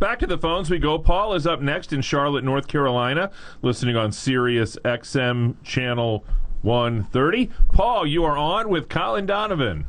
Back to the phones we go. Paul is up next in Charlotte, North Carolina, listening on Sirius XM Channel 130. Paul, you are on with Colin Donovan.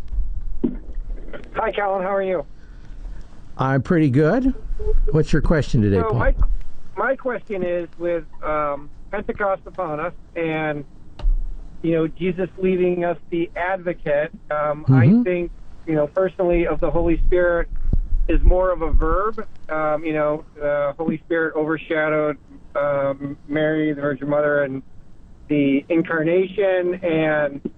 Hi, Colin. How are you? I'm pretty good. What's your question today, Paul? My question is with Pentecost upon us and, Jesus leaving us the advocate. I think, personally, of the Holy Spirit is more of a verb. The Holy Spirit overshadowed Mary, the Virgin Mother, and the Incarnation, and,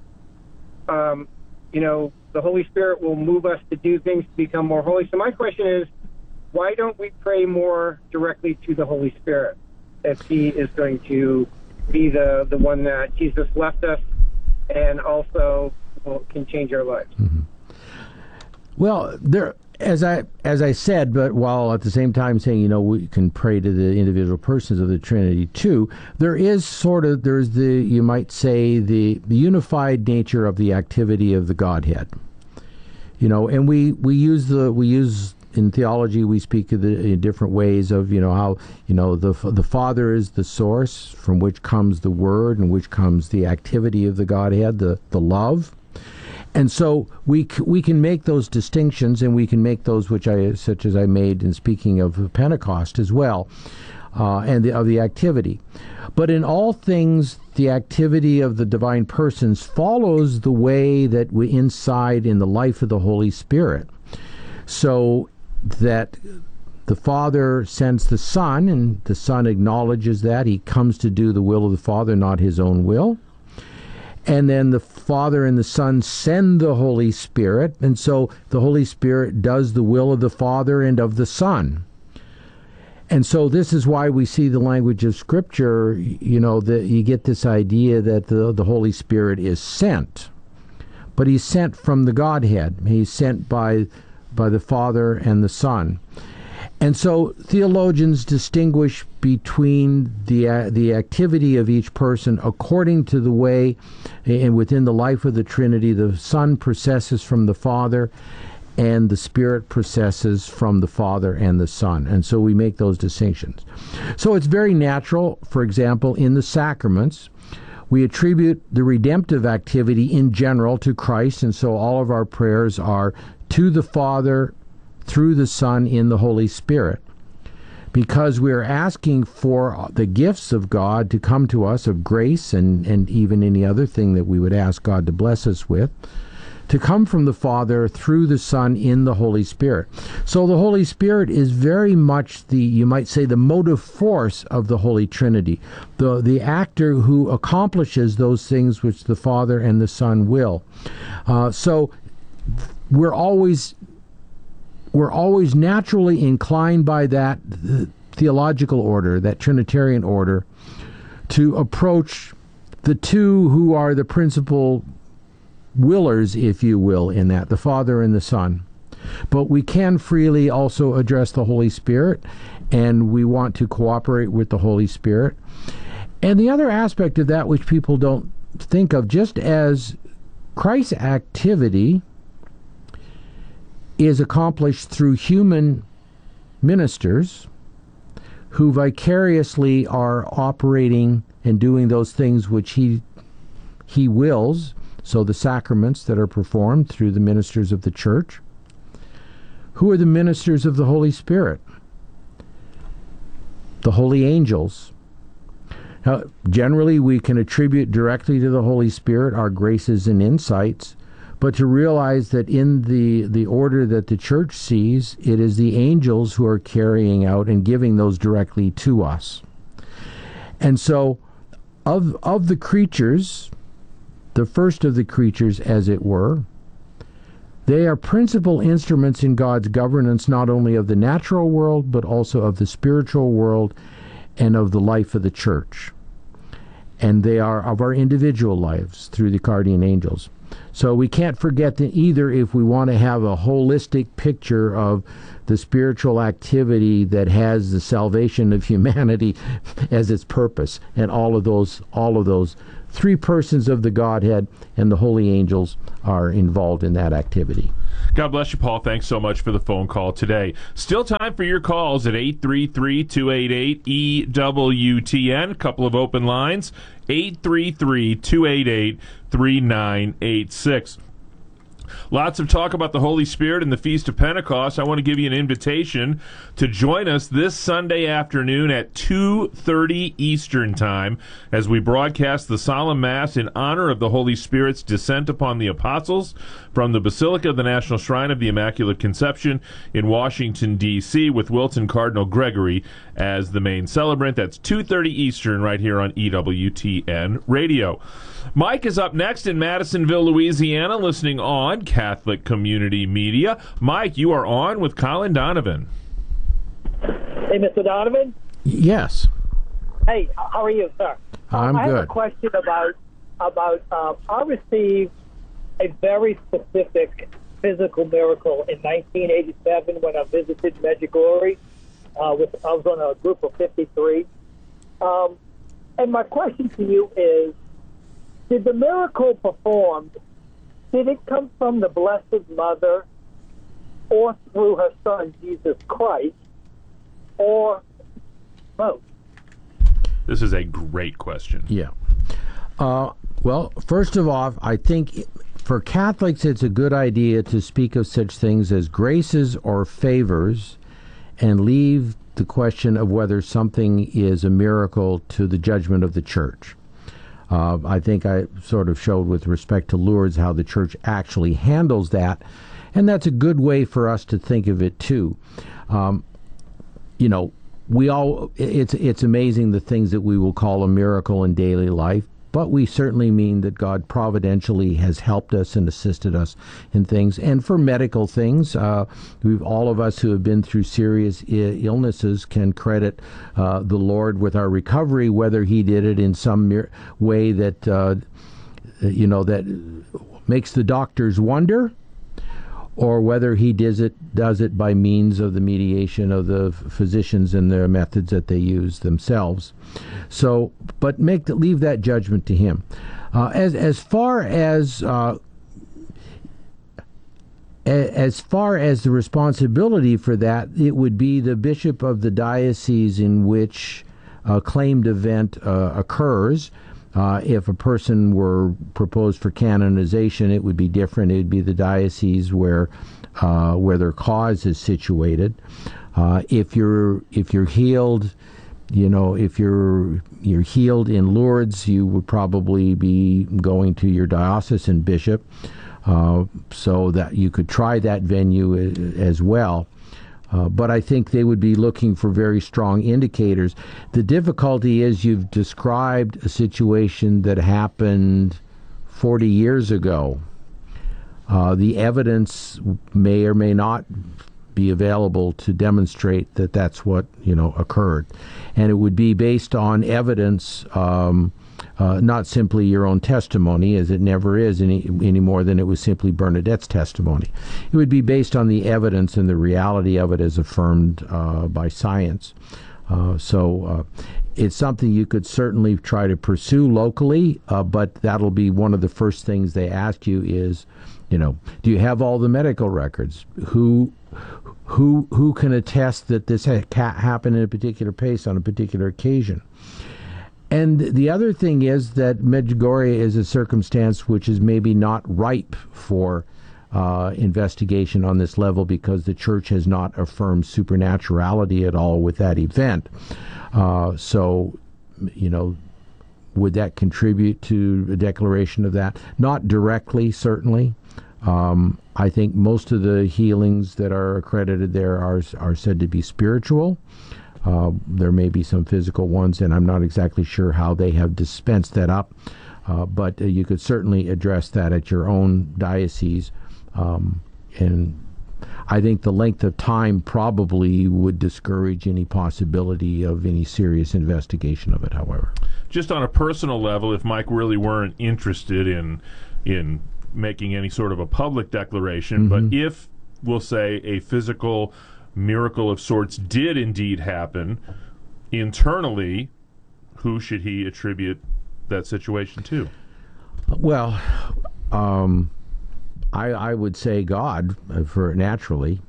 the Holy Spirit will move us to do things to become more holy. So my question is, why don't we pray more directly to the Holy Spirit if he is going to be the one that Jesus left us and also can change our lives? Mm-hmm. Well, as I said, but while at the same time saying, we can pray to the individual persons of the Trinity too, there's the, you might say, the unified nature of the activity of the Godhead. And we use in theology, we speak of in different ways of, how, the Father is the source from which comes the Word and which comes the activity of the Godhead, the love. And so we can make those distinctions, and we can make those such as I made in speaking of Pentecost as well, and of the activity. But in all things, the activity of the divine persons follows the way that we inside in the life of the Holy Spirit. So that the Father sends the Son, and the Son acknowledges that. He comes to do the will of the Father, not his own will. And then the Father and the Son send the Holy Spirit, and so the Holy Spirit does the will of the Father and of the Son. And so this is why we see the language of Scripture, that you get this idea that the Holy Spirit is sent. But he's sent from the Godhead. He's sent by the Father and the Son. And so theologians distinguish between the activity of each person according to the way, and within the life of the Trinity, the Son processes from the Father, and the Spirit processes from the Father and the Son. And so we make those distinctions. So it's very natural, for example, in the sacraments, we attribute the redemptive activity in general to Christ, and so all of our prayers are to the Father, through the Son, in the Holy Spirit, because we're asking for the gifts of God to come to us, of grace and even any other thing that we would ask God to bless us with, to come from the Father through the Son in the Holy Spirit. So the Holy Spirit is very much you might say, the motive force of the Holy Trinity, the actor who accomplishes those things which the Father and the Son will. So we're always naturally inclined by that theological order, that Trinitarian order, to approach the two who are the principal willers, if you will, in that, the Father and the Son. But we can freely also address the Holy Spirit, and we want to cooperate with the Holy Spirit. And the other aspect of that which people don't think of, just as Christ's activity is accomplished through human ministers who vicariously are operating and doing those things which he wills, so the sacraments that are performed through the ministers of the Church. Who are the ministers of the Holy Spirit? The holy angels. Now, generally, we can attribute directly to the Holy Spirit our graces and insights, but to realize that in the order that the Church sees, it is the angels who are carrying out and giving those directly to us. And so, of the creatures, the first of the creatures, as it were, they are principal instruments in God's governance, not only of the natural world, but also of the spiritual world and of the life of the Church. And they are of our individual lives through the guardian angels. So we can't forget that either, if we want to have a holistic picture of the spiritual activity that has the salvation of humanity as its purpose, and all of those three persons of the Godhead and the holy angels are involved in that activity. God bless you, Paul. Thanks so much for the phone call today. Still time for your calls at 833-288-EWTN. A couple of open lines, 833-288-3986. Lots of talk about the Holy Spirit and the Feast of Pentecost. I want to give you an invitation to join us this Sunday afternoon at 2:30 Eastern Time as we broadcast the Solemn Mass in honor of the Holy Spirit's descent upon the apostles from the Basilica of the National Shrine of the Immaculate Conception in Washington, D.C., with Wilton Cardinal Gregory as the main celebrant. That's 2:30 Eastern right here on EWTN Radio. Mike is up next in Madisonville, Louisiana, listening on Catholic Community Media. Mike, you are on with Colin Donovan. Hey, Mr. Donovan. Yes. Hey, how are you, sir? I'm I good. have a question about I received a very specific physical miracle in 1987 when I visited Medjugorje. I was on a group of 53. And my question to you is, did the miracle performed, did it come from the Blessed Mother or through her Son, Jesus Christ, or both? This is a great question. Yeah. Well, first of all, I think for Catholics it's a good idea to speak of such things as graces or favors and leave the question of whether something is a miracle to the judgment of the Church. I think I sort of showed with respect to Lourdes how the Church actually handles that, and that's a good way for us to think of it too. It's amazing the things that we will call a miracle in daily life, but we certainly mean that God providentially has helped us and assisted us in things. And for medical things, all of us who have been through serious illnesses can credit the Lord with our recovery, whether He did it in some way that that makes the doctors wonder, or whether He does it by means of the mediation of the physicians and their methods that they use themselves. So, but leave that judgment to Him. As far as the responsibility for that, it would be the bishop of the diocese in which a claimed event occurs. If a person were proposed for canonization, it would be different. It would be the diocese where their cause is situated. If you're healed, if you're healed in Lourdes, you would probably be going to your diocesan bishop, so that you could try that venue as well. But I think they would be looking for very strong indicators. The difficulty is you've described a situation that happened 40 years ago. The evidence may or may not be available to demonstrate that that's what occurred, and it would be based on evidence, not simply your own testimony, as it never is any more than it was simply Bernadette's testimony. It would be based on the evidence and the reality of it as affirmed by science. So it's something you could certainly try to pursue locally, but that'll be one of the first things they ask you is, do you have all the medical records? Who can attest that this happened in a particular place on a particular occasion? And the other thing is that Medjugorje is a circumstance which is maybe not ripe for investigation on this level because the Church has not affirmed supernaturality at all with that event. So, would that contribute to a declaration of that? Not directly, certainly. I think most of the healings that are accredited there are said to be spiritual. There may be some physical ones, and I'm not exactly sure how they have dispensed that up. But you could certainly address that at your own diocese. And I think the length of time probably would discourage any possibility of any serious investigation of it, however. Just on a personal level, if Mike really weren't interested in making any sort of a public declaration, but if, we'll say, a physical miracle of sorts did indeed happen, internally, who should he attribute that situation to? Well, I would say God, for naturally.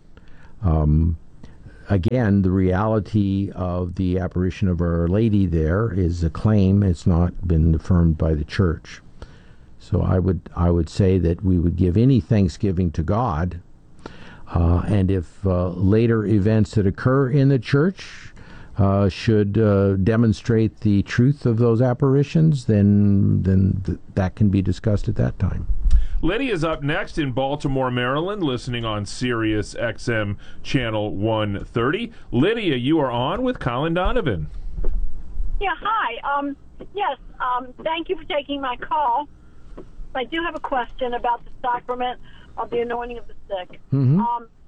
Again, the reality of the apparition of Our Lady there is a claim. It's not been affirmed by the Church. So I would say that we would give any thanksgiving to God, and if later events that occur in the Church should demonstrate the truth of those apparitions, then that can be discussed at that time. Lydia's up next in Baltimore, Maryland, listening on Sirius XM Channel 130. Lydia, you are on with Colin Donovan. Yeah, hi. Yes, thank you for taking my call. I do have a question about the sacrament of the anointing of the sick. Mm-hmm.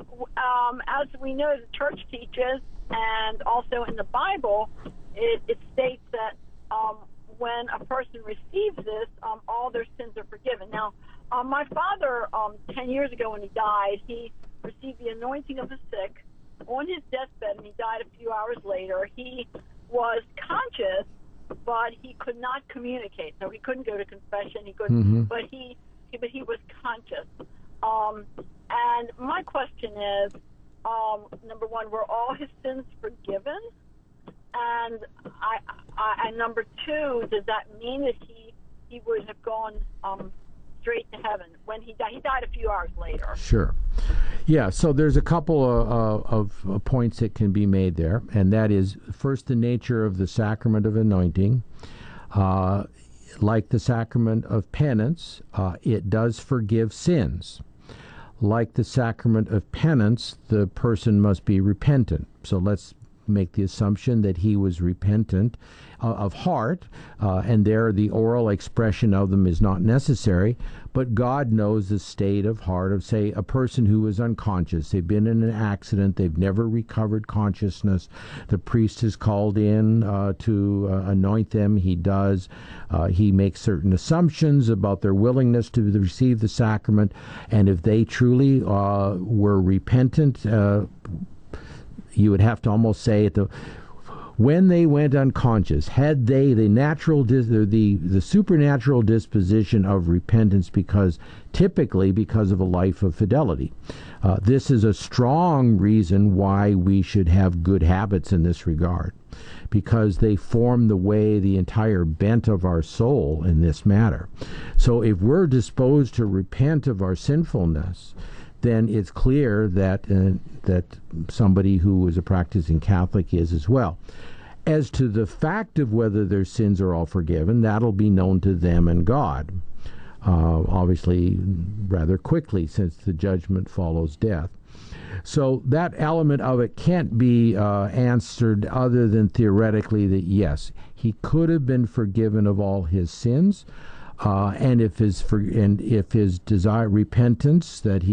As we know, the Church teaches, and also in the Bible, it states that when a person receives this, all their sins are forgiven. Now, my father, 10 years ago when he died, he received the anointing of the sick on his deathbed, and he died a few hours later. He was conscious, but he could not communicate. So he couldn't go to confession. He couldn't, Mm-hmm. but he was conscious. And my question is, number one, were all his sins forgiven? And and number two, does that mean that he would have gone straight to heaven when he died? He died a few hours later. Sure. Yeah, so there's a couple of points that can be made there, and that is, first, the nature of the sacrament of anointing. Like the sacrament of penance, it does forgive sins. Like the sacrament of penance, the person must be repentant. So let's make the assumption that he was repentant of heart, and there the oral expression of them is not necessary, but God knows the state of heart of, say, a person who is unconscious. They've been in an accident, they've never recovered consciousness. The priest is called in to anoint them. He does. He makes certain assumptions about their willingness to receive the sacrament, and if they truly were repentant, you would have to almost say when they went unconscious, had they the supernatural disposition of repentance, typically because of a life of fidelity. This is a strong reason why we should have good habits in this regard, because they form the entire bent of our soul in this matter. So if we're disposed to repent of our sinfulness, then it's clear that somebody who is a practicing Catholic is as well. As to the fact of whether their sins are all forgiven, that'll be known to them and God, obviously rather quickly, since the judgment follows death. So that element of it can't be answered other than theoretically that, yes, he could have been forgiven of all his sins. And if his desire repentance, that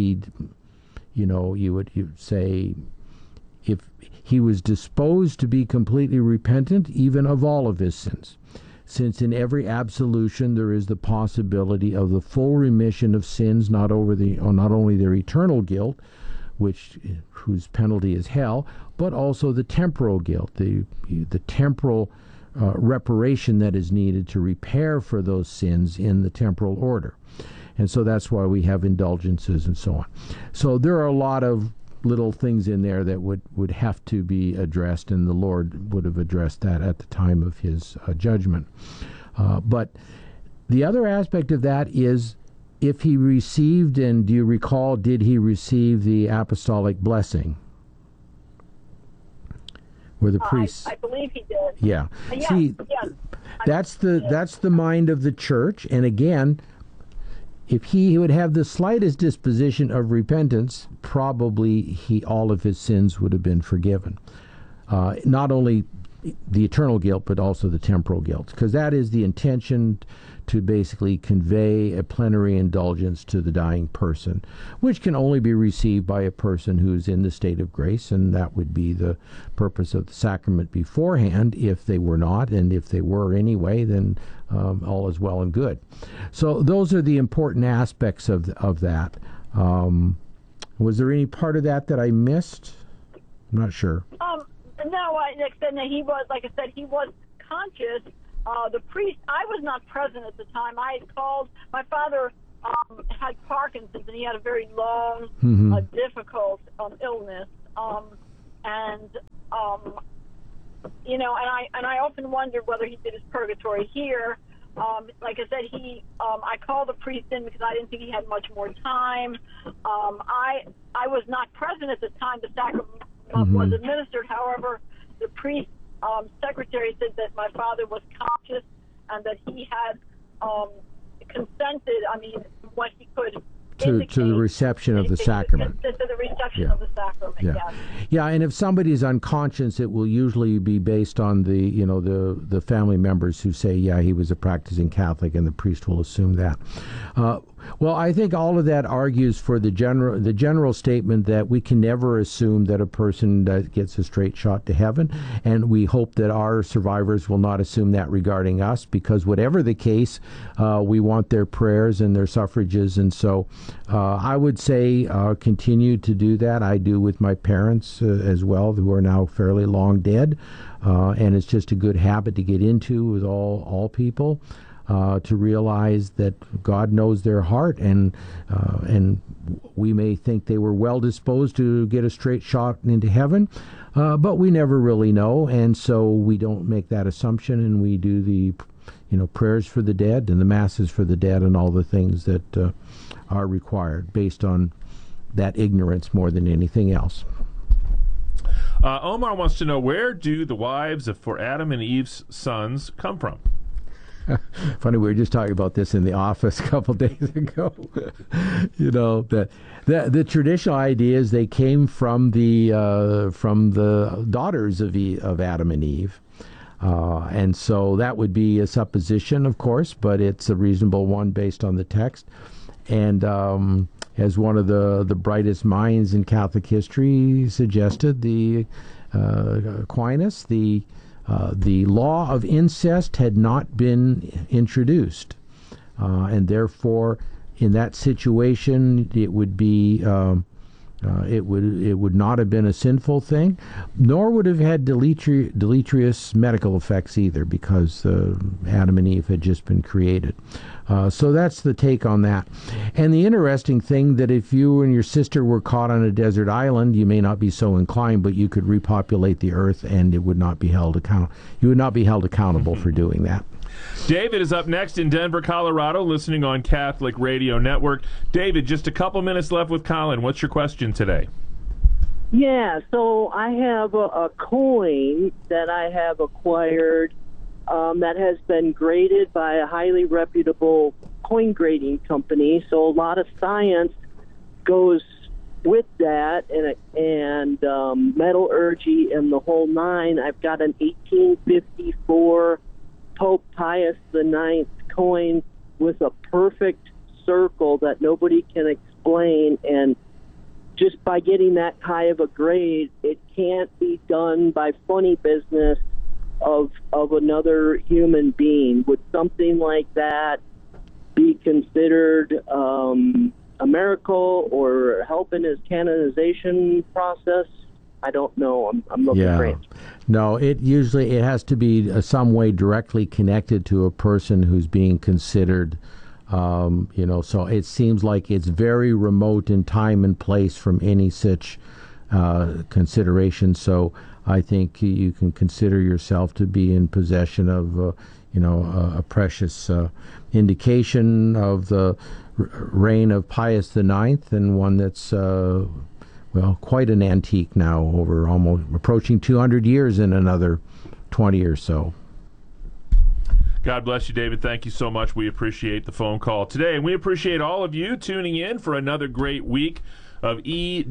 you would say, if he was disposed to be completely repentant, even of all of his sins, since in every absolution there is the possibility of the full remission of sins, not only their eternal guilt, whose penalty is hell, but also the temporal guilt, the temporal reparation that is needed to repair for those sins in the temporal order. And so that's why we have indulgences and so on. So there are a lot of little things in there that would have to be addressed, and the Lord would have addressed that at the time of his judgment. But the other aspect of that is, if he received, and do you recall, did he receive the apostolic blessing? Where the priests, I believe he did. Yeah. Yes, See, yes. that's the mind of the Church. And again, if he would have the slightest disposition of repentance, probably all of his sins would have been forgiven. Not only the eternal guilt, but also the temporal guilt, because that is the intention, to basically convey a plenary indulgence to the dying person, which can only be received by a person who is in the state of grace, and that would be the purpose of the sacrament beforehand. If they were not, and if they were anyway, then all is well and good. So those are the important aspects of that. Was there any part of that I missed? I'm not sure. No, he was, like I said, he was conscious. The priest, I was not present at the time. I had called, my father had Parkinson's, and he had a very long, difficult illness. And I often wondered whether he did his purgatory here. Like I said, I called the priest in because I didn't think he had much more time. I was not present at the time the sacrament was administered. However, the priest secretary said that my father was conscious and that he had consented. I mean, what he could to the reception of the sacrament. To the reception of the sacrament. Yes. Yeah, and if somebody is unconscious, it will usually be based on the family members who say, yeah, he was a practicing Catholic, and the priest will assume that. Well, I think all of that argues for the general statement that we can never assume that a person gets a straight shot to heaven, and we hope that our survivors will not assume that regarding us, because whatever the case, we want their prayers and their suffrages, and so I would say continue to do that. I do with my parents as well, who are now fairly long dead, and it's just a good habit to get into with all people. To realize that God knows their heart, and we may think they were well disposed to get a straight shot into heaven, but we never really know, and so we don't make that assumption, and we do the prayers for the dead and the masses for the dead and all the things that are required based on that ignorance more than anything else. Omar wants to know, where do the wives for Adam and Eve's sons come from? Funny, we were just talking about this in the office a couple days ago. The traditional idea is they came from the daughters of Adam and Eve, and so that would be a supposition, of course, but it's a reasonable one based on the text. And as one of the brightest minds in Catholic history suggested, the Aquinas, the law of incest had not been introduced, and therefore, in that situation, it would be it would not have been a sinful thing, nor would have had deleterious medical effects either, because Adam and Eve had just been created. So that's the take on that. And the interesting thing, that if you and your sister were caught on a desert island, you may not be so inclined, but you could repopulate the earth, and it would not be held you would not be held accountable for doing that. David is up next in Denver, Colorado, listening on Catholic Radio Network. David, just a couple minutes left with Colin. What's your question today? Yeah, so I have a coin that I have acquired that has been graded by a highly reputable coin grading company. So a lot of science goes with that, and metallurgy and the whole nine. I've got an 1854 Pope Pius IX coin with a perfect circle that nobody can explain, and just by getting that high of a grade, it can't be done by funny business of another human being. Would something like that be considered a miracle or help in his canonization process? I don't know. I'm looking for answers. No, it has to be some way directly connected to a person who's being considered. So it seems like it's very remote in time and place from any such consideration. So I think you can consider yourself to be in possession of, a precious indication of the reign of Pius IX, and one that's quite an antique now, over almost approaching 200 years in another 20 or so. God bless you, David. Thank you so much. We appreciate the phone call today, and we appreciate all of you tuning in for another great week of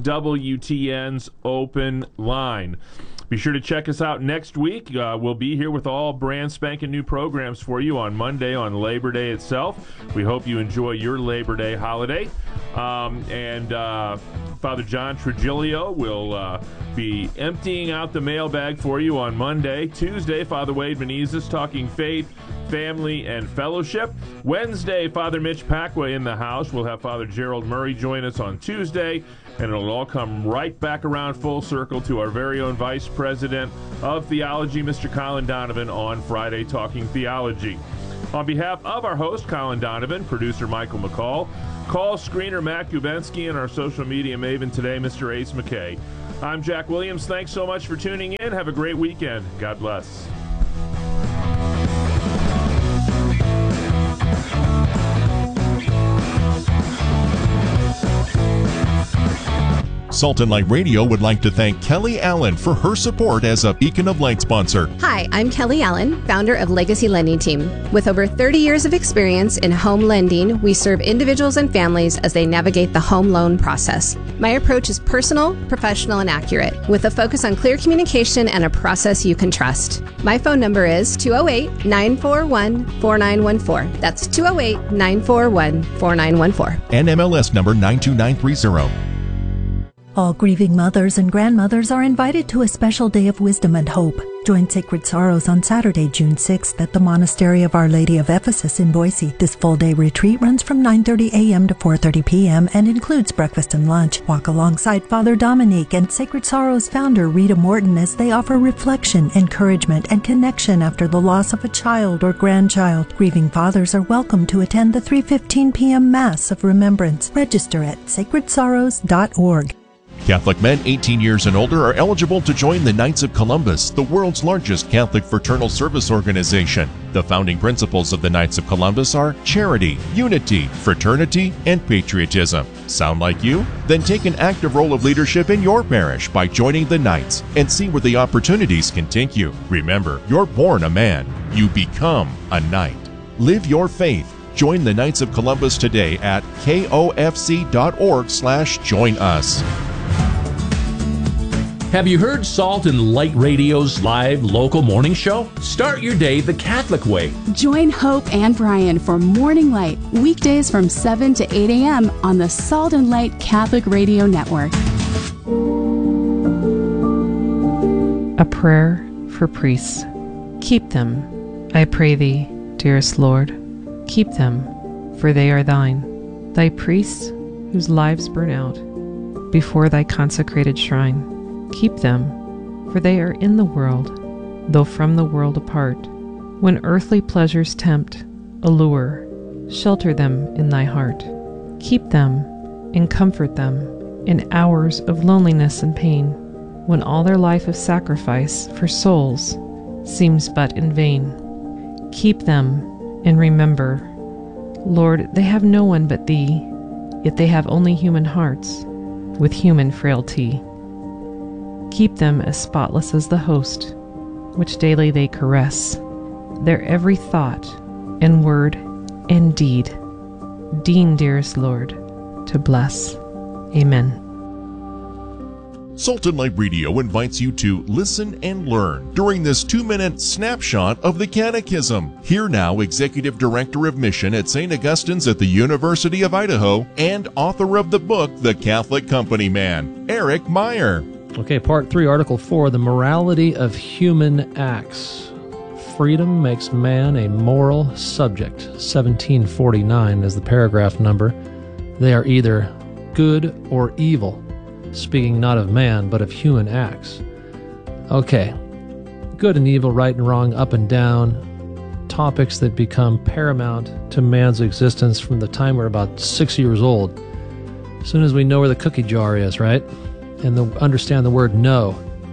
EWTN's Open Line. Be sure to check us out next week. We'll be here with all brand spanking new programs for you on Monday, on Labor Day itself. We hope you enjoy your Labor Day holiday. And Father John Trigilio will be emptying out the mailbag for you on Monday. Tuesday, Father Wade Menezes talking faith, family, and fellowship. Wednesday, Father Mitch Pacwa in the house. We'll have Father Gerald Murray join us on Tuesday, and it'll all come right back around full circle to our very own Vice President of Theology, Mr. Colin Donovan, on Friday talking theology. On behalf of our host, Colin Donovan, producer Michael McCall, call screener Matt Gubensky, and our social media maven today, Mr. Ace McKay. I'm Jack Williams. Thanks so much for tuning in. Have a great weekend. God bless. Salt and Light Radio would like to thank Kelly Allen for her support as a Beacon of Light sponsor. Hi, I'm Kelly Allen, founder of Legacy Lending Team. With over 30 years of experience in home lending, we serve individuals and families as they navigate the home loan process. My approach is personal, professional, and accurate, with a focus on clear communication and a process you can trust. My phone number is 208-941-4914. That's 208-941-4914. NMLS number 92930. All grieving mothers and grandmothers are invited to a special day of wisdom and hope. Join Sacred Sorrows on Saturday, June 6th at the Monastery of Our Lady of Ephesus in Boise. This full-day retreat runs from 9:30 a.m. to 4:30 p.m. and includes breakfast and lunch. Walk alongside Father Dominique and Sacred Sorrows founder Rita Morton as they offer reflection, encouragement, and connection after the loss of a child or grandchild. Grieving fathers are welcome to attend the 3:15 p.m. Mass of Remembrance. Register at sacredsorrows.org. Catholic men 18 years and older are eligible to join the Knights of Columbus, the world's largest Catholic fraternal service organization. The founding principles of the Knights of Columbus are charity, unity, fraternity, and patriotism. Sound like you? Then take an active role of leadership in your parish by joining the Knights and see where the opportunities can take you. Remember, you're born a man. You become a knight. Live your faith. Join the Knights of Columbus today at kofc.org/join us. Have you heard Salt and Light Radio's live local morning show? Start your day the Catholic way. Join Hope and Brian for Morning Light, weekdays from 7 to 8 a.m. on the Salt and Light Catholic Radio Network. A prayer for priests. Keep them, I pray thee, dearest Lord. Keep them, for they are thine. Thy priests, whose lives burn out before thy consecrated shrine. Keep them, for they are in the world, though from the world apart. When earthly pleasures tempt, allure, shelter them in thy heart. Keep them and comfort them in hours of loneliness and pain, when all their life of sacrifice for souls seems but in vain. Keep them and remember, Lord, they have no one but thee, yet they have only human hearts with human frailty. Keep them as spotless as the host, which daily they caress, their every thought and word and deed. Deign, dearest Lord, to bless. Amen. Salt and Light Radio invites you to listen and learn during this 2-minute snapshot of the Catechism. Here now, Executive Director of Mission at St. Augustine's at the University of Idaho and author of the book, The Catholic Company Man, Eric Meyer. Okay, Part 3, Article 4, the morality of human acts. Freedom makes man a moral subject. 1749 is the paragraph number. They are either good or evil, speaking not of man, but of human acts. Okay, good and evil, right and wrong, up and down, topics that become paramount to man's existence from the time we're about 6 years old. As soon as we know where the cookie jar is, right? And understand the word no.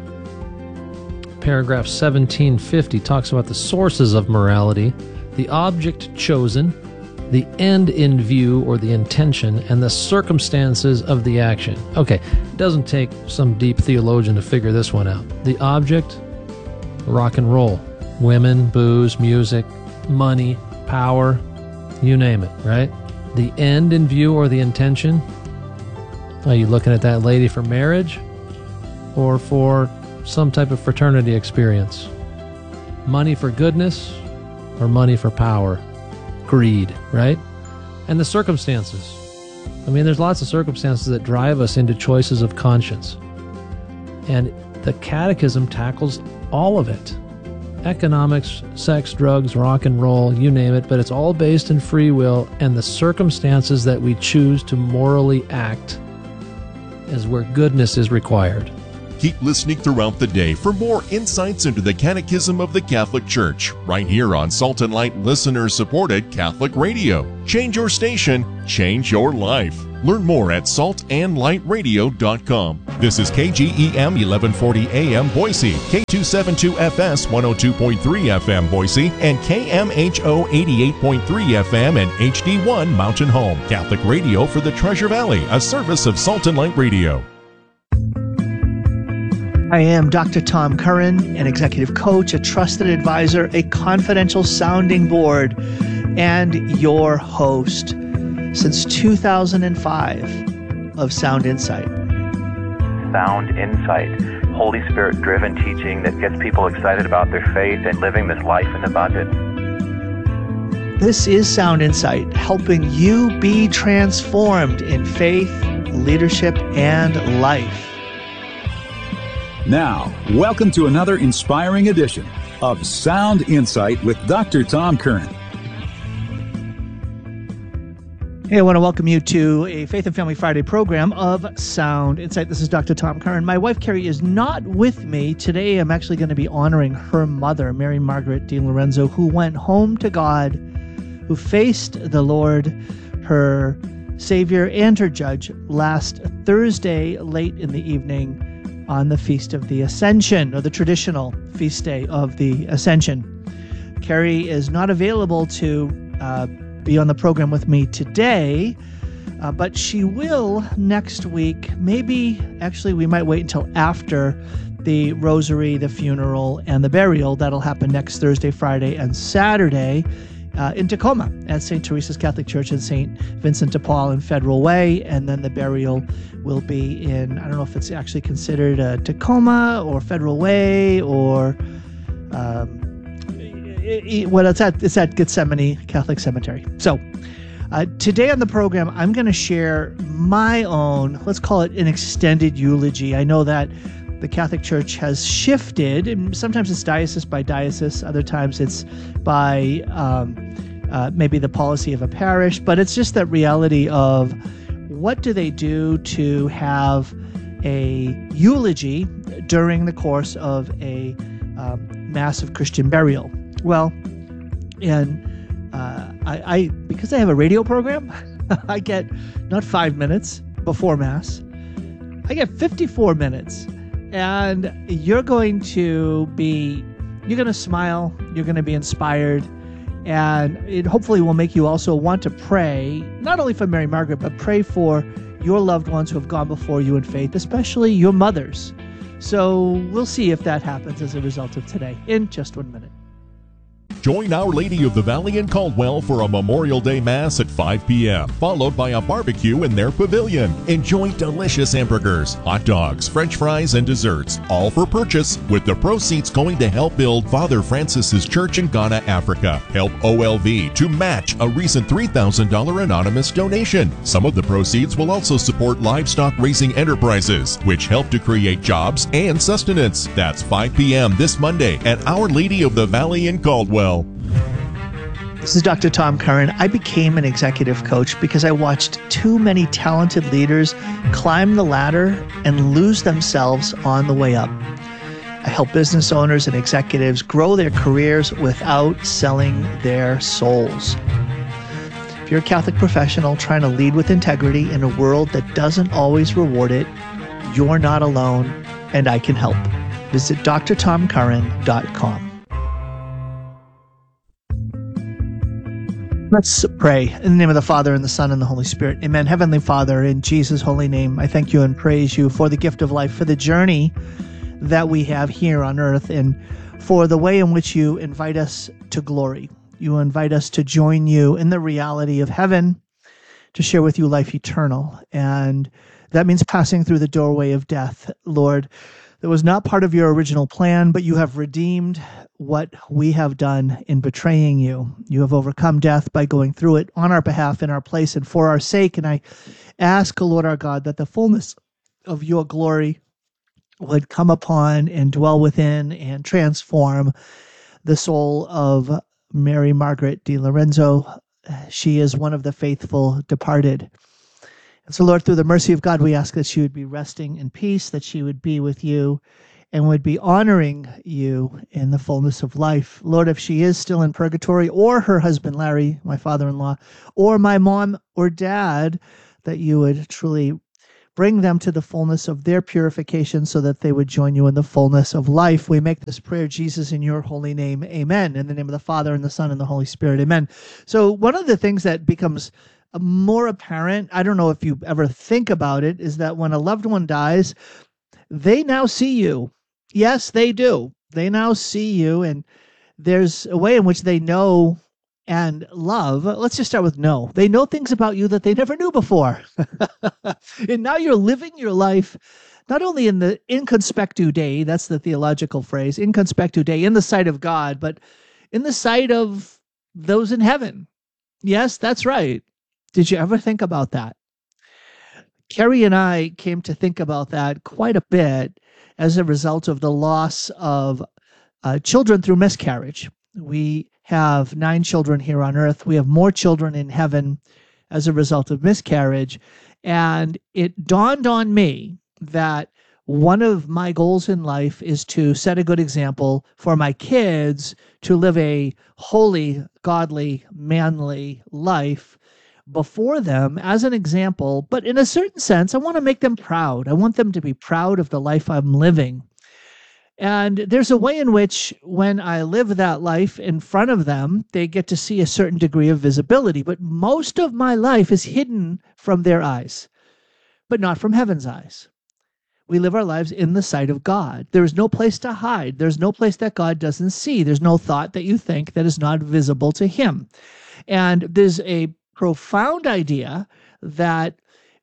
Paragraph 1750 talks about the sources of morality, the object chosen, the end in view or the intention, and the circumstances of the action. Okay, it doesn't take some deep theologian to figure this one out. The object, rock and roll, women, booze, music, money, power, you name it, right? The end in view or the intention. Are you looking at that lady for marriage or for some type of fraternity experience? Money for goodness or money for power? Greed, right? And the circumstances. I mean, there's lots of circumstances that drive us into choices of conscience. And the Catechism tackles all of it. Economics, sex, drugs, rock and roll, you name it, but it's all based in free will and the circumstances that we choose to morally act is where goodness is required. keep listening throughout the day for more insights into the Catechism of the Catholic Church, right here on Salt and Light listener-supported Catholic Radio. Change your station, change your life. Learn more at saltandlightradio.com. This is KGEM 1140 AM Boise, K272FS 102.3 FM Boise, and KMHO 88.3 FM and HD1 Mountain Home. Catholic Radio for the Treasure Valley, a service of Salt and Light Radio. I am Dr. Tom Curran, an executive coach, a trusted advisor, a confidential sounding board, and your host since 2005 of Sound Insight. Sound Insight, Holy Spirit-driven teaching that gets people excited about their faith and living this life in abundance. This is Sound Insight, helping you be transformed in faith, leadership, and life. Now, welcome to another inspiring edition of Sound Insight with Dr. Tom Curran. Hey, I want to welcome you to a Faith and Family Friday program of Sound Insight. This is Dr. Tom Curran. My wife, Carrie, is not with me. Today, I'm actually going to be honoring her mother, Mary Margaret DiLorenzo, who went home to God, who faced the Lord, her Savior and her Judge, last Thursday late in the evening on the Feast of the Ascension, or the traditional feast day of the Ascension. Carrie is not available to be on the program with me today, but she will next week. Maybe, actually, we might wait until after the rosary, the funeral, and the burial. That'll happen next Thursday, Friday, and Saturday in Tacoma at St. Teresa's Catholic Church in St. Vincent de Paul in Federal Way. And then the burial will be in, I don't know if it's actually considered Tacoma or Federal Way or well, it's at Gethsemane Catholic Cemetery. So today on the program, I'm going to share my own, let's call it an extended eulogy. I know that the Catholic Church has shifted, and sometimes it's diocese by diocese, other times it's by maybe the policy of a parish, but it's just that reality of what do they do to have a eulogy during the course of a massive Christian burial. Well, and I because I have a radio program, I get not 5 minutes before Mass, I get 54 minutes. And you're going to smile, you're going to be inspired, and it hopefully will make you also want to pray, not only for Mary Margaret, but pray for your loved ones who have gone before you in faith, especially your mothers. So we'll see if that happens as a result of today in just 1 minute. Join Our Lady of the Valley in Caldwell for a Memorial Day Mass at 5 p.m., followed by a barbecue in their pavilion. Enjoy delicious hamburgers, hot dogs, French fries, and desserts, all for purchase, with the proceeds going to help build Father Francis's Church in Ghana, Africa. Help OLV to match a recent $3,000 anonymous donation. Some of the proceeds will also support livestock raising enterprises, which help to create jobs and sustenance. That's 5 p.m. this Monday at Our Lady of the Valley in Caldwell. This is Dr. Tom Curran. I became an executive coach because I watched too many talented leaders climb the ladder and lose themselves on the way up. I help business owners and executives grow their careers without selling their souls. If you're a Catholic professional trying to lead with integrity in a world that doesn't always reward it, you're not alone, and I can help. Visit drtomcurran.com. Let's pray. In the name of the Father, and the Son, and the Holy Spirit. Amen. Heavenly Father, in Jesus' holy name, I thank you and praise you for the gift of life, for the journey that we have here on earth, and for the way in which you invite us to glory. You invite us to join you in the reality of heaven, to share with you life eternal. And that means passing through the doorway of death. Lord, that was not part of your original plan, but you have redeemed what we have done in betraying you. You have overcome death by going through it on our behalf, in our place, and for our sake. And I ask, O Lord our God, that the fullness of your glory would come upon and dwell within and transform the soul of Mary Margaret DiLorenzo. She is one of the faithful departed. And so, Lord, through the mercy of God, we ask that she would be resting in peace, that she would be with you and would be honoring you in the fullness of life. Lord, if she is still in purgatory, or her husband, Larry, my father-in-law, or my mom or dad, that you would truly bring them to the fullness of their purification so that they would join you in the fullness of life. We make this prayer, Jesus, in your holy name. Amen. In the name of the Father, and the Son, and the Holy Spirit. Amen. So one of the things that becomes more apparent, I don't know if you ever think about it, is that when a loved one dies, they now see you. Yes, they do. They now see you, and there's a way in which they know and love. Let's just start with know. They know things about you that they never knew before. And now you're living your life not only in the in conspectu Dei, that's the theological phrase, in conspectu Dei, in the sight of God, but in the sight of those in heaven. Yes, that's right. Did you ever think about that? Carrie and I came to think about that quite a bit as a result of the loss of children through miscarriage. We have 9 children here on earth. We have more children in heaven as a result of miscarriage. And it dawned on me that one of my goals in life is to set a good example for my kids to live a holy, godly, manly life before them as an example. But in a certain sense, I want to make them proud. I want them to be proud of the life I'm living. And there's a way in which when I live that life in front of them, they get to see a certain degree of visibility. But most of my life is hidden from their eyes, but not from heaven's eyes. We live our lives in the sight of God. There is no place to hide. There's no place that God doesn't see. There's no thought that you think that is not visible to him. And there's a profound idea that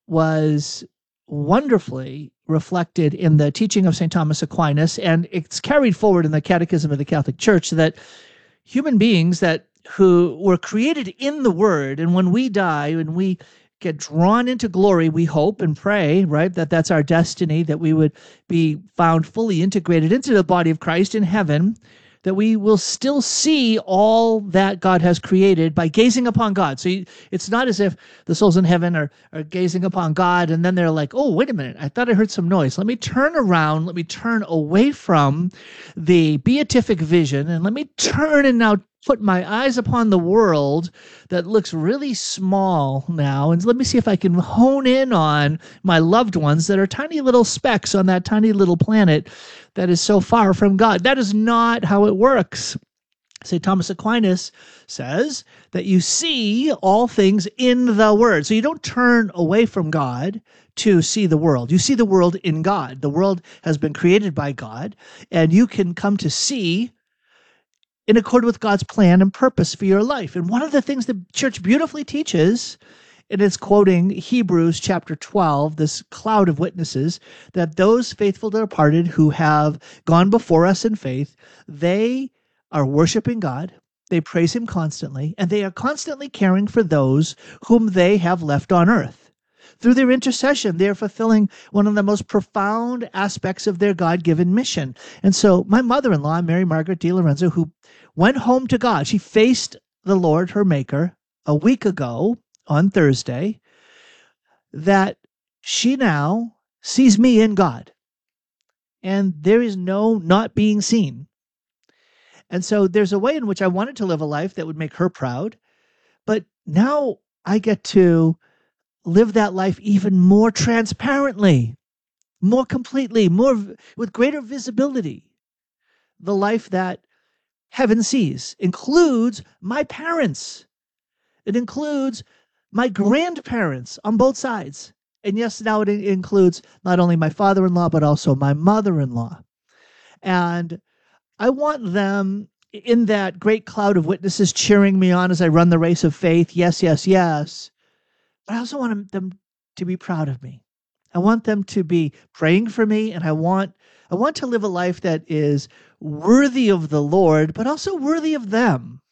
was wonderfully reflected in the teaching of St. Thomas Aquinas, and it's carried forward in the Catechism of the Catholic Church, that human beings who were created in the Word, and when we die and we get drawn into glory, we hope and pray, right, that that's our destiny, that we would be found fully integrated into the body of Christ in heaven, that we will still see all that God has created by gazing upon God. So it's not as if the souls in heaven are gazing upon God and then they're like, oh, wait a minute, I thought I heard some noise. Let me turn around, let me turn away from the beatific vision, and let me turn and now put my eyes upon the world that looks really small now, and let me see if I can hone in on my loved ones that are tiny little specks on that tiny little planet that is so far from God. That is not how it works. St. Thomas Aquinas says that you see all things in the Word. So you don't turn away from God to see the world. You see the world in God. The world has been created by God, and you can come to see in accord with God's plan and purpose for your life. And one of the things the church beautifully teaches, and it's quoting Hebrews chapter 12, this cloud of witnesses, that those faithful departed who have gone before us in faith, they are worshiping God, they praise him constantly, and they are constantly caring for those whom they have left on earth. Through their intercession, they are fulfilling one of the most profound aspects of their God-given mission. And so my mother-in-law, Mary Margaret Di Lorenzo, who went home to God, she faced the Lord, her maker, a week ago on Thursday, that she now sees me in God. And there is no not being seen. And so there's a way in which I wanted to live a life that would make her proud. But now I get to live that life even more transparently, more completely, more with greater visibility. The life that heaven sees includes my parents. It includes my grandparents on both sides. And yes, now it includes not only my father-in-law, but also my mother-in-law. And I want them in that great cloud of witnesses cheering me on as I run the race of faith. Yes, yes, yes. But I also want them to be proud of me. I want them to be praying for me, and I want to live a life that is worthy of the Lord, but also worthy of them.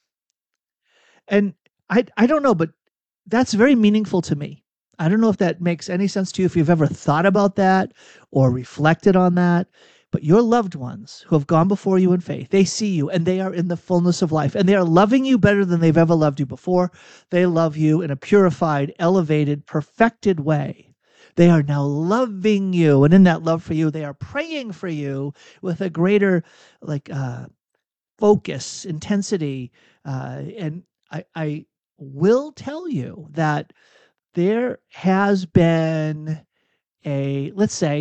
And I don't know, but that's very meaningful to me. I don't know if that makes any sense to you, if you've ever thought about that or reflected on that. But your loved ones who have gone before you in faith, they see you and they are in the fullness of life, and they are loving you better than they've ever loved you before. They love you in a purified, elevated, perfected way. They are now loving you, and in that love for you, they are praying for you with a greater focus, intensity. And I will tell you that there has been a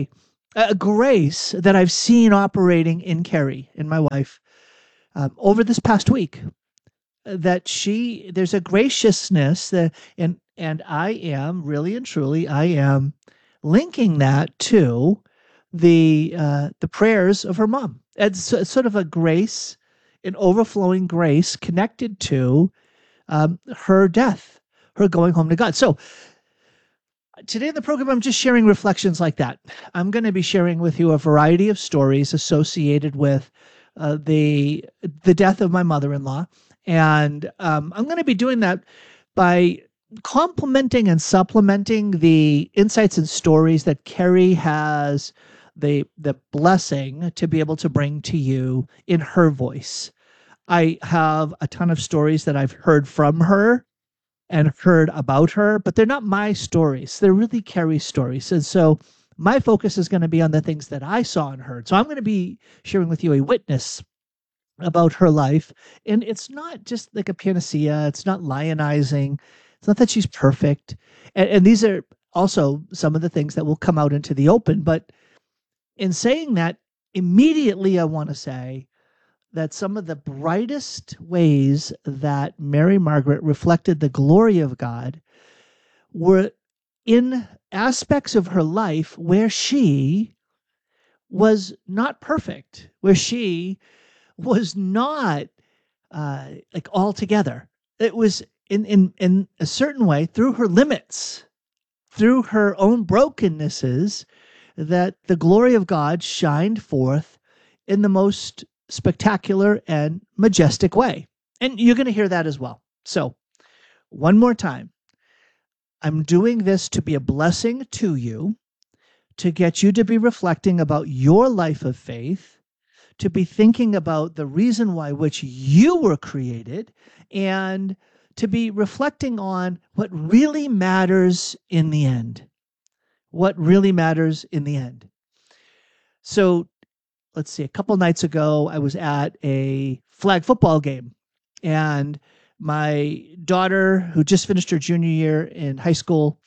grace that I've seen operating in Carrie, in my wife, over this past week. That there's a graciousness and I am really and truly, I am linking that to the prayers of her mom. It's sort of a grace, an overflowing grace connected to her death, her going home to God. So today in the program, I'm just sharing reflections like that. I'm going to be sharing with you a variety of stories associated with the death of my mother-in-law. And I'm going to be doing that by complementing and supplementing the insights and stories that Carrie has the blessing to be able to bring to you in her voice. I have a ton of stories that I've heard from her and heard about her, but they're not my stories. They're really Carrie's stories. And so my focus is going to be on the things that I saw and heard. So I'm going to be sharing with you a witness about her life. And it's not just like a panacea. It's not lionizing. It's not that she's perfect. And these are also some of the things that will come out into the open. But in saying that, immediately I want to say that some of the brightest ways that Mary Margaret reflected the glory of God were in aspects of her life where she was not perfect, where she was not all together. It was in a certain way, through her limits, through her own brokennesses, that the glory of God shined forth in the most spectacular and majestic way. And you're going to hear that as well. So, one more time, I'm doing this to be a blessing to you, to get you to be reflecting about your life of faith, to be thinking about the reason why which you were created, and to be reflecting on what really matters in the end. What really matters in the end. So, let's see, a couple nights ago, I was at a flag football game, and my daughter, who just finished her junior year in high school,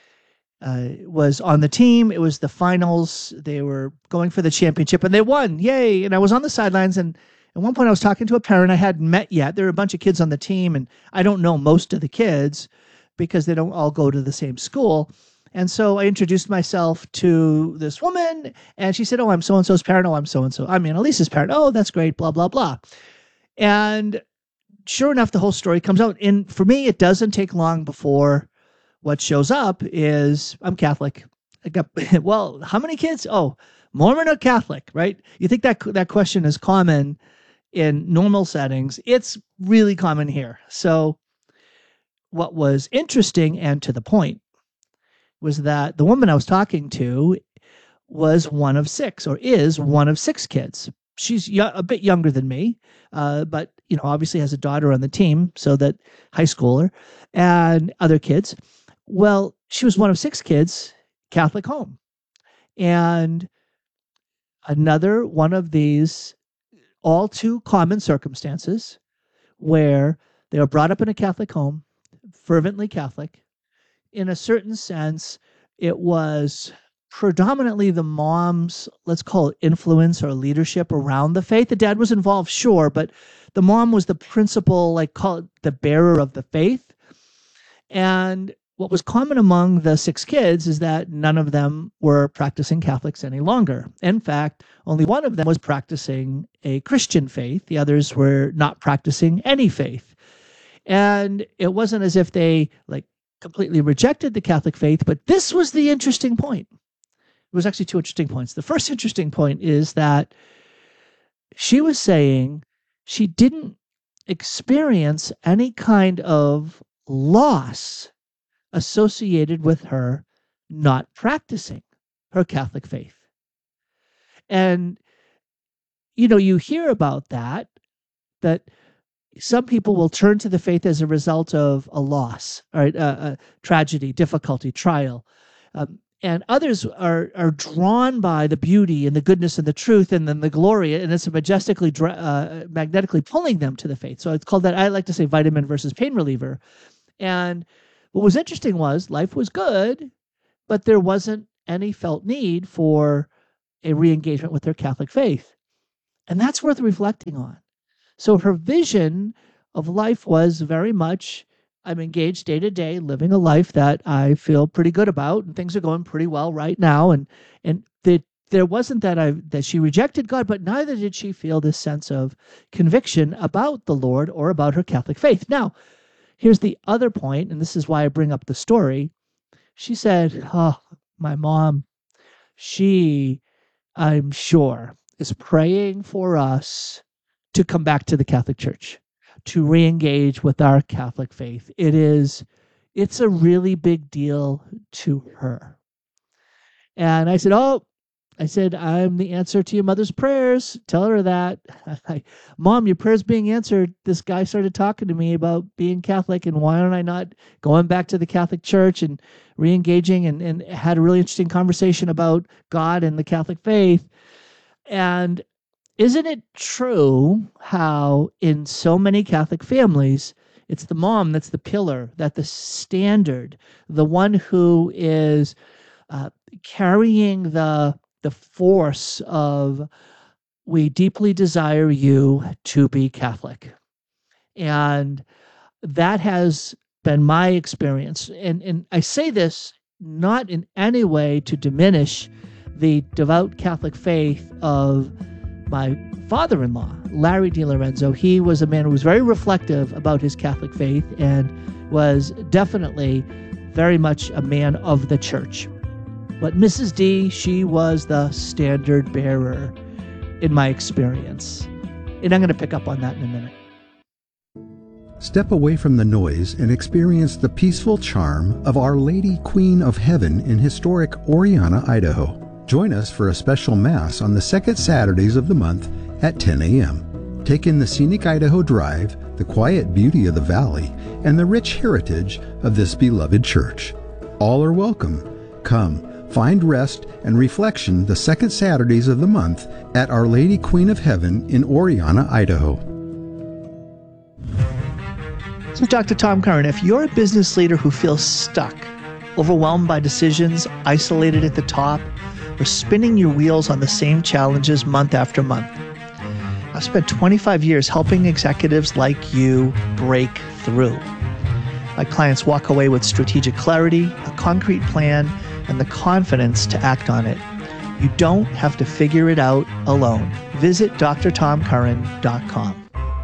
was on the team. It was the finals. They were going for the championship, and they won. Yay. And I was on the sidelines, and at one point I was talking to a parent I hadn't met yet. There were a bunch of kids on the team, and I don't know most of the kids because they don't all go to the same school. And so I introduced myself to this woman, and she said, "Oh, I'm so-and-so's parent. Oh, I'm so-and-so. I'm Annalise's parent. Oh, that's great, blah, blah, blah." And sure enough, the whole story comes out. And for me, it doesn't take long before what shows up is, I'm Catholic. I got, well, how many kids? Oh, Mormon or Catholic, right? You think that question is common in normal settings. It's really common here. So what was interesting and to the point was that the woman I was talking to was one of six, or is one of six kids. She's a bit younger than me, but obviously has a daughter on the team, so that high schooler and other kids. Well, she was one of six kids, Catholic home, and another one of these all too common circumstances where they were brought up in a Catholic home, fervently Catholic. In a certain sense, it was predominantly the mom's, let's call it influence or leadership around the faith. The dad was involved, sure, but the mom was the principal, call it the bearer of the faith. And what was common among the six kids is that none of them were practicing Catholics any longer. In fact, only one of them was practicing a Christian faith. The others were not practicing any faith. And it wasn't as if they completely rejected the Catholic faith, but this was the interesting point. It was actually two interesting points. The first interesting point is that she was saying she didn't experience any kind of loss associated with her not practicing her Catholic faith. And you hear about that some people will turn to the faith as a result of a loss, right? A tragedy, difficulty, trial. And others are drawn by the beauty and the goodness and the truth and then the glory, and it's majestically, magnetically pulling them to the faith. So it's called that, I like to say, vitamin versus pain reliever. And what was interesting was life was good, but there wasn't any felt need for a re-engagement with their Catholic faith. And that's worth reflecting on. So her vision of life was very much, I'm engaged day to day, living a life that I feel pretty good about, and things are going pretty well right now. And there wasn't that she rejected God, but neither did she feel this sense of conviction about the Lord or about her Catholic faith. Now, here's the other point, and this is why I bring up the story. She said, my mom, she, I'm sure, is praying for us to come back to the Catholic Church, to re-engage with our Catholic faith. It's a really big deal to her. And I said, I'm the answer to your mother's prayers. Tell her that. Mom, your prayer's being answered. This guy started talking to me about being Catholic, and why aren't I not going back to the Catholic Church and re-engaging, and had a really interesting conversation about God and the Catholic faith. And isn't it true how in so many Catholic families, it's the mom that's the pillar, that the standard, the one who is carrying the force of, we deeply desire you to be Catholic. And that has been my experience. And I say this not in any way to diminish the devout Catholic faith of my father-in-law, Larry DiLorenzo. He was a man who was very reflective about his Catholic faith and was definitely very much a man of the church. But Mrs. D, she was the standard bearer in my experience. And I'm going to pick up on that in a minute. Step away from the noise and experience the peaceful charm of Our Lady Queen of Heaven in historic Oriana, Idaho. Join us for a special Mass on the second Saturdays of the month at 10 a.m. Take in the scenic Idaho Drive, the quiet beauty of the valley, and the rich heritage of this beloved church. All are welcome. Come, find rest and reflection the second Saturdays of the month at Our Lady Queen of Heaven in Oriana, Idaho. So Dr. Tom Curran, if you're a business leader who feels stuck, overwhelmed by decisions, isolated at the top, or spinning your wheels on the same challenges month after month, I've spent 25 years helping executives like you break through. My clients walk away with strategic clarity, a concrete plan, and the confidence to act on it. You don't have to figure it out alone. Visit drtomcurran.com.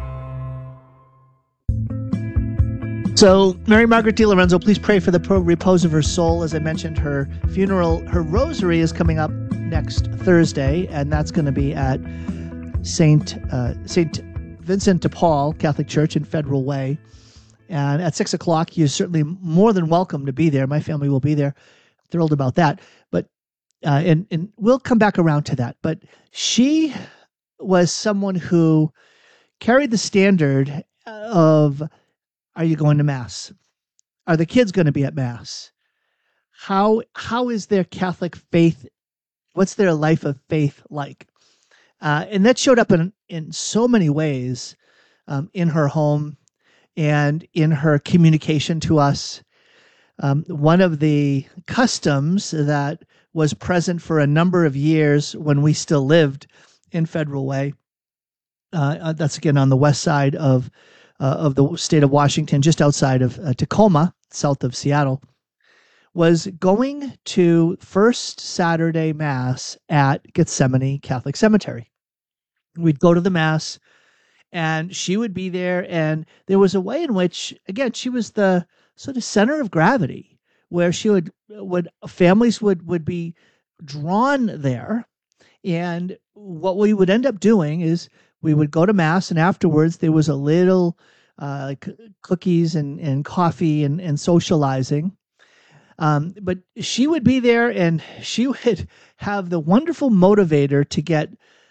So, Mary Margaret DiLorenzo, please pray for the repose of her soul. As I mentioned, her funeral, her rosary is coming up next Thursday, and that's going to be at St. Vincent de Paul Catholic Church in Federal Way. And at 6 o'clock, you're certainly more than welcome to be there. My family will be there. Thrilled about that. But and we'll come back around to that. But she was someone who carried the standard of, are you going to Mass? Are the kids going to be at Mass? How is their Catholic faith? What's their life of faith like? And that showed up in so many ways in her home and in her communication to us. One of the customs that was present for a number of years when we still lived in Federal Way, that's again on the west side of the state of Washington, just outside of Tacoma, south of Seattle, was going to First Saturday Mass at Gethsemane Catholic Cemetery. We'd go to the Mass, and she would be there, and there was a way in which, again, she was the sort of center of gravity, where she families would be drawn there, and what we would end up doing is we would go to Mass, and afterwards there was a little cookies and coffee and socializing. But she would be there, and she would have the wonderful motivator to get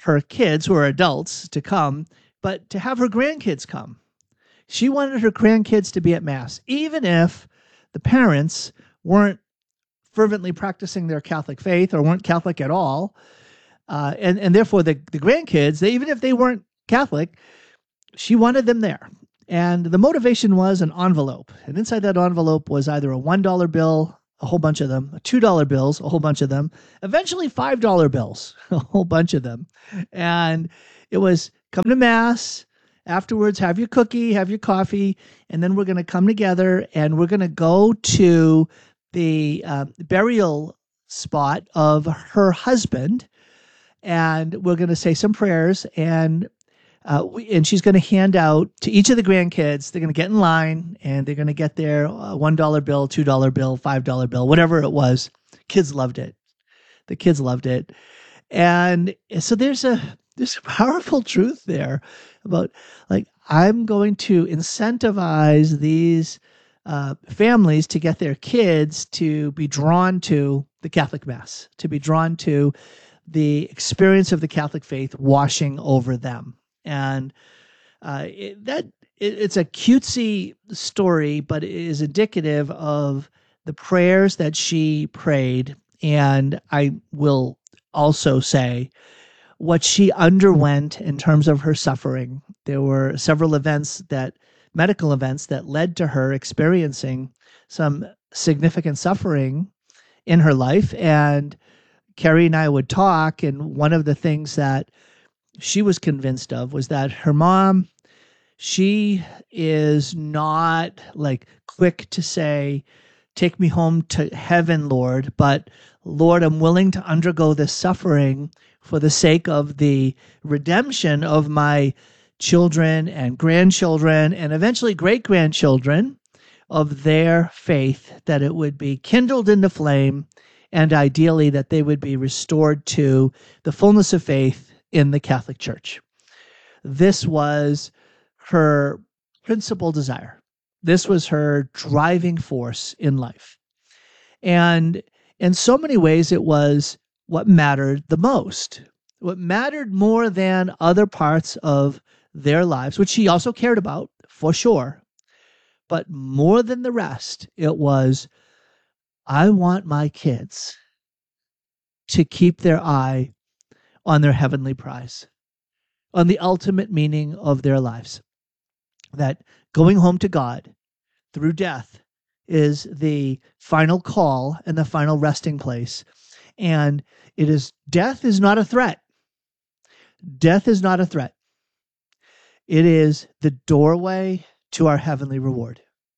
her kids, who are adults, to come, but to have her grandkids come. She wanted her grandkids to be at Mass, even if the parents weren't fervently practicing their Catholic faith or weren't Catholic at all. And therefore, the grandkids, even if they weren't Catholic, she wanted them there. And the motivation was an envelope. And inside that envelope was either a $1 bill, a whole bunch of them, $2 bills, a whole bunch of them, eventually $5 bills, a whole bunch of them. And it was, come to Mass, afterwards have your cookie, have your coffee, and then we're going to come together and we're going to go to the burial spot of her husband, and we're going to say some prayers, and she's going to hand out to each of the grandkids. They're going to get in line, and they're going to get their $1 bill, $2 bill, $5 bill, whatever it was. Kids loved it. The kids loved it. And so there's a powerful truth there about, like, I'm going to incentivize these families to get their kids to be drawn to the Catholic Mass, to be drawn to the experience of the Catholic faith washing over them. And it's a cutesy story, but it is indicative of the prayers that she prayed. And I will also say what she underwent in terms of her suffering. There were several medical events that led to her experiencing some significant suffering in her life. And Carrie and I would talk, and one of the things that she was convinced of was that her mom, she is not like quick to say, take me home to heaven, Lord, but Lord, I'm willing to undergo this suffering for the sake of the redemption of my children and grandchildren and eventually great-grandchildren, of their faith, that it would be kindled into flame, and ideally that they would be restored to the fullness of faith in the Catholic Church. This was her principal desire. This was her driving force in life. And in so many ways, it was what mattered the most. What mattered more than other parts of their lives, which she also cared about, for sure. But more than the rest, it was, I want my kids to keep their eye on their heavenly prize, on the ultimate meaning of their lives. That going home to God through death is the final call and the final resting place. And death is not a threat. Death is not a threat. It is the doorway to our heavenly reward.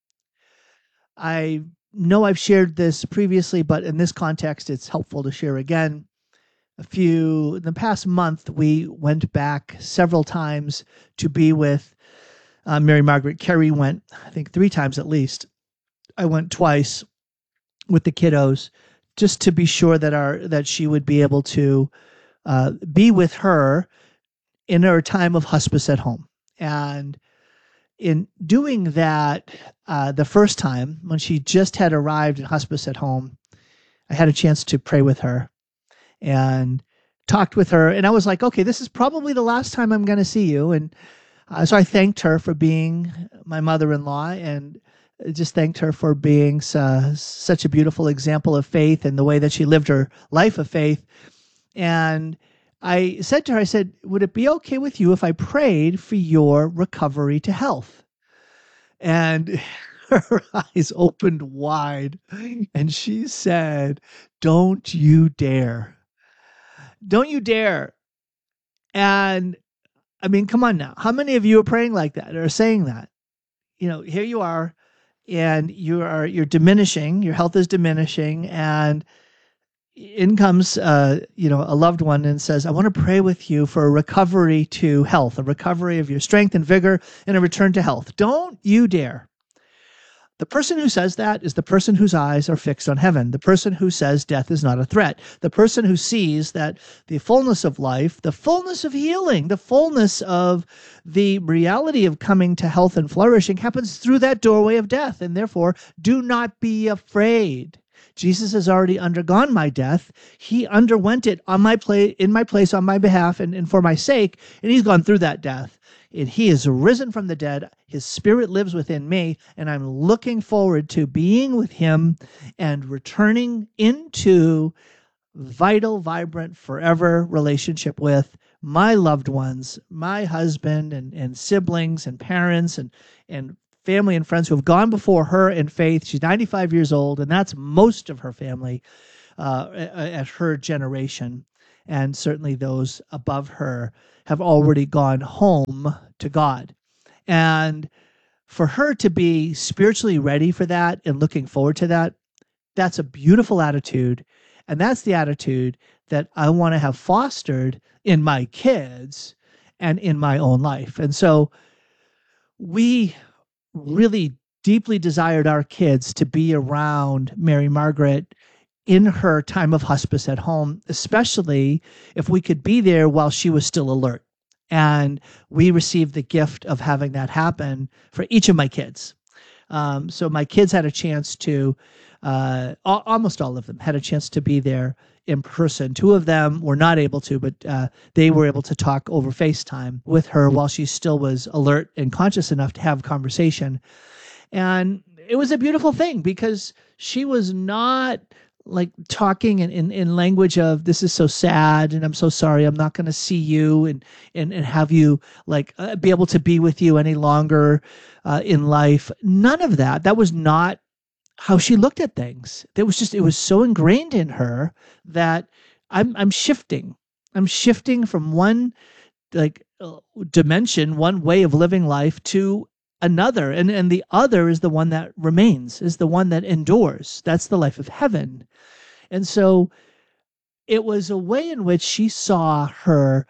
I know I've shared this previously, but in this context, it's helpful to share again. In the past month, we went back several times to be with Mary Margaret. Carrie went, I think, 3 times at least. I went twice with the kiddos, just to be sure that she would be able to be with her in her time of hospice at home. And in doing that, the first time, when she just had arrived in hospice at home, I had a chance to pray with her and talked with her. And I was like, okay, this is probably the last time I'm going to see you. And so I thanked her for being my mother-in-law, and just thanked her for being such a beautiful example of faith and the way that she lived her life of faith. And I said to her, I said, would it be okay with you if I prayed for your recovery to health? And her eyes opened wide, and she said, don't you dare. Don't you dare. And I mean, come on now. How many of you are praying like that or saying that? You know, here you are, and you're diminishing, your health is diminishing, and in comes a loved one and says, I want to pray with you for a recovery to health, a recovery of your strength and vigor, and a return to health. Don't you dare. The person who says that is the person whose eyes are fixed on heaven, the person who says death is not a threat, the person who sees that the fullness of life, the fullness of healing, the fullness of the reality of coming to health and flourishing happens through that doorway of death. And therefore, do not be afraid. Jesus has already undergone my death. He underwent it in my place, on my behalf, and for my sake, and he's gone through that death. And he is risen from the dead. His spirit lives within me, and I'm looking forward to being with him and returning into vital, vibrant, forever relationship with my loved ones, my husband and siblings and parents and family and friends who have gone before her in faith. She's 95 years old, and that's most of her family at her generation. And certainly those above her have already gone home to God. And for her to be spiritually ready for that and looking forward to that, that's a beautiful attitude. And that's the attitude that I want to have fostered in my kids and in my own life. And so we really deeply desired our kids to be around Mary Margaret in her time of hospice at home, especially if we could be there while she was still alert. And we received the gift of having that happen for each of my kids. So my kids had a chance to, almost all of them had a chance to be there in person. 2 of them were not able to, but they were able to talk over FaceTime with her while she still was alert and conscious enough to have conversation. And it was a beautiful thing because she was not like talking in language of, this is so sad and I'm so sorry, I'm not going to see you and have you like be able to be with you any longer in life. None of that. That was not how she looked at things. It was so ingrained in her that I'm shifting. I'm shifting from one dimension, one way of living life to another. And the other is the one that remains, is the one that endures. That's the life of heaven. And so it was a way in which she saw her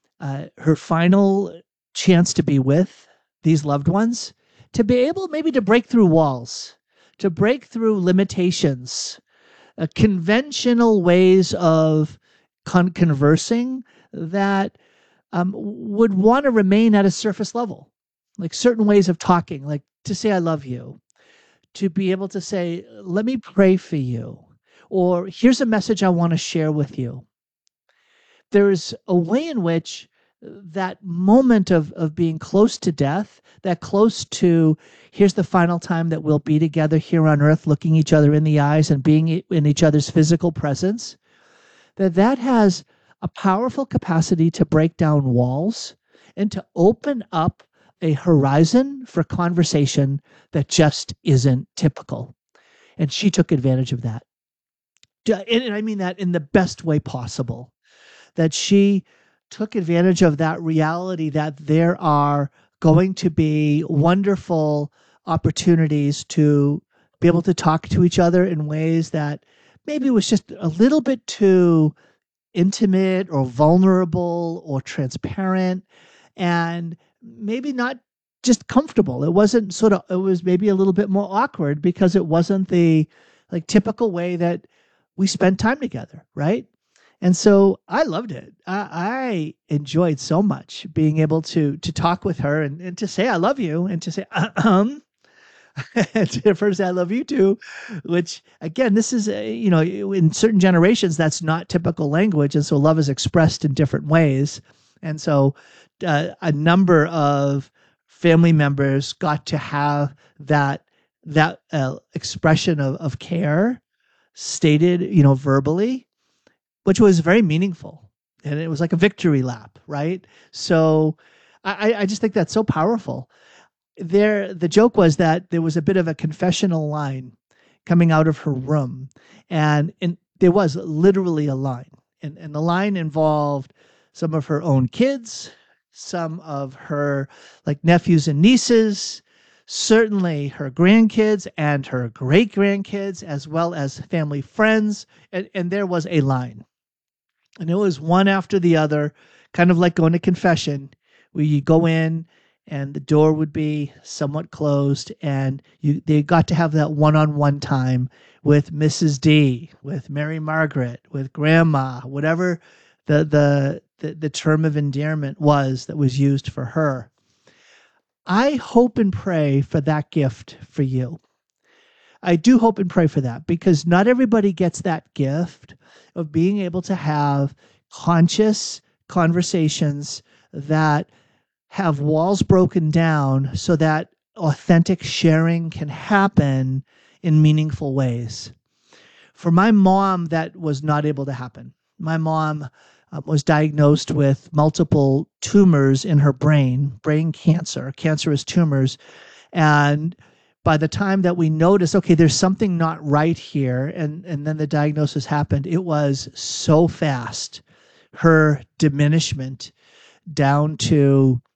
final chance to be with these loved ones, to be able maybe to break through walls, to break through limitations, conventional ways of conversing that would want to remain at a surface level, like certain ways of talking, like to say, I love you, to be able to say, let me pray for you, or here's a message I want to share with you. There's a way in which that moment of being close to death, that close to, here's the final time that we'll be together here on earth, looking each other in the eyes and being in each other's physical presence, that has a powerful capacity to break down walls and to open up a horizon for conversation that just isn't typical. And she took advantage of that. And I mean that in the best way possible, that she took advantage of that reality that there are going to be wonderful opportunities to be able to talk to each other in ways that maybe was just a little bit too intimate or vulnerable or transparent, and maybe not just comfortable. It was maybe a little bit more awkward because it wasn't the typical way that we spend time together, right? And so I loved it. I enjoyed so much being able to talk with her and to say I love you, and to say and to first say I love you too, which again, this is in certain generations that's not typical language, and so love is expressed in different ways. And so a number of family members got to have that expression of care stated, verbally, which was very meaningful. And it was like a victory lap, right? So I just think that's so powerful. The joke was that there was a bit of a confessional line coming out of her room. And there was literally a line. And the line involved some of her own kids, some of her nephews and nieces, certainly her grandkids and her great-grandkids, as well as family friends. And there was a line. And it was one after the other, kind of like going to confession, where you go in and the door would be somewhat closed, and they got to have that one-on-one time with Mrs. D, with Mary Margaret, with Grandma, whatever the term of endearment was that was used for her. I hope and pray for that gift for you. I do hope and pray for that, because not everybody gets that gift of being able to have conscious conversations that have walls broken down so that authentic sharing can happen in meaningful ways. For my mom, that was not able to happen. My mom was diagnosed with multiple tumors in her brain cancer, cancerous tumors. And by the time that we noticed, okay, there's something not right here, and then the diagnosis happened, it was so fast. Her diminishment down to